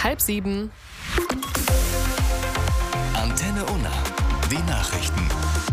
6:30. Antenne Unna, die Nachrichten.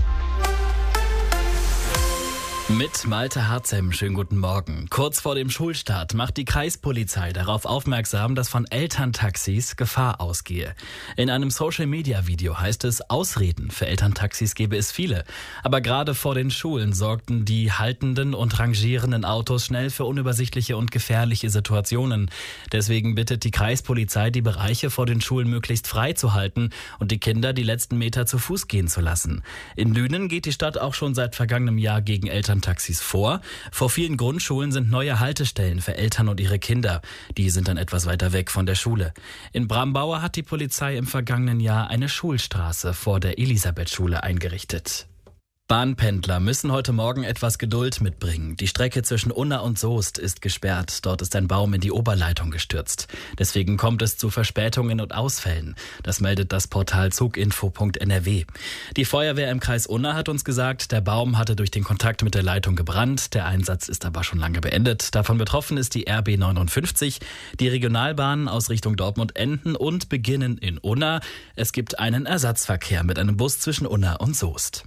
Mit Malte Harzem, schönen guten Morgen. Kurz vor dem Schulstart macht die Kreispolizei darauf aufmerksam, dass von Elterntaxis Gefahr ausgehe. In einem Social-Media-Video heißt es, Ausreden für Elterntaxis gebe es viele. Aber gerade vor den Schulen sorgten die haltenden und rangierenden Autos schnell für unübersichtliche und gefährliche Situationen. Deswegen bittet die Kreispolizei, die Bereiche vor den Schulen möglichst frei zu halten und die Kinder die letzten Meter zu Fuß gehen zu lassen. In Lünen geht die Stadt auch schon seit vergangenem Jahr gegen Elterntaxis vor. Vor vielen Grundschulen sind neue Haltestellen für Eltern und ihre Kinder. Die sind dann etwas weiter weg von der Schule. In Brambauer hat die Polizei im vergangenen Jahr eine Schulstraße vor der Elisabethschule eingerichtet. Bahnpendler müssen heute Morgen etwas Geduld mitbringen. Die Strecke zwischen Unna und Soest ist gesperrt. Dort ist ein Baum in die Oberleitung gestürzt. Deswegen kommt es zu Verspätungen und Ausfällen. Das meldet das Portal zuginfo.nrw. Die Feuerwehr im Kreis Unna hat uns gesagt, der Baum hatte durch den Kontakt mit der Leitung gebrannt. Der Einsatz ist aber schon lange beendet. Davon betroffen ist die RB 59. Die Regionalbahnen aus Richtung Dortmund enden und beginnen in Unna. Es gibt einen Ersatzverkehr mit einem Bus zwischen Unna und Soest.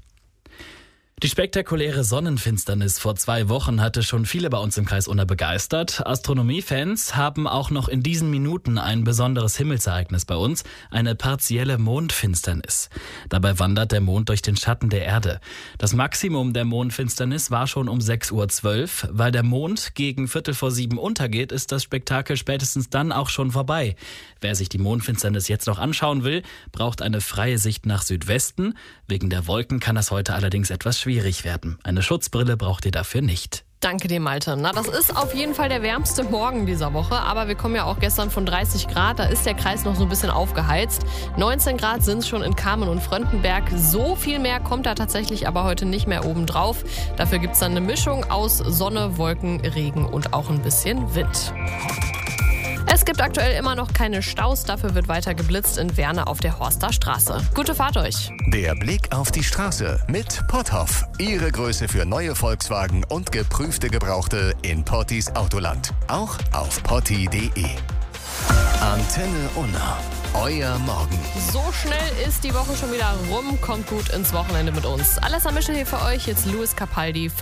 Die spektakuläre Sonnenfinsternis vor 2 Wochen hatte schon viele bei uns im Kreis Unna begeistert. Astronomiefans haben auch noch in diesen Minuten ein besonderes Himmelsereignis bei uns, eine partielle Mondfinsternis. Dabei wandert der Mond durch den Schatten der Erde. Das Maximum der Mondfinsternis war schon um 6:12 Uhr. Weil der Mond gegen 6:45 untergeht, ist das Spektakel spätestens dann auch schon vorbei. Wer sich die Mondfinsternis jetzt noch anschauen will, braucht eine freie Sicht nach Südwesten. Wegen der Wolken kann das heute allerdings etwas schwierig werden. Eine Schutzbrille braucht ihr dafür nicht. Danke dir, Malte. Na, das ist auf jeden Fall der wärmste Morgen dieser Woche. Aber wir kommen ja auch gestern von 30 Grad. Da ist der Kreis noch so ein bisschen aufgeheizt. 19 Grad sind es schon in Kamen und Fröndenberg. So viel mehr kommt da tatsächlich aber heute nicht mehr oben drauf. Dafür gibt es dann eine Mischung aus Sonne, Wolken, Regen und auch ein bisschen Wind. Es gibt aktuell immer noch keine Staus, dafür wird weiter geblitzt in Werne auf der Horster Straße. Gute Fahrt euch! Der Blick auf die Straße mit Potthoff. Ihre Größe für neue Volkswagen und geprüfte Gebrauchte in Pottis Autoland. Auch auf potti.de. Antenne Unna. Euer Morgen. So schnell ist die Woche schon wieder rum. Kommt gut ins Wochenende mit uns. Alessa Mischel hier für euch. Jetzt Louis Capaldi.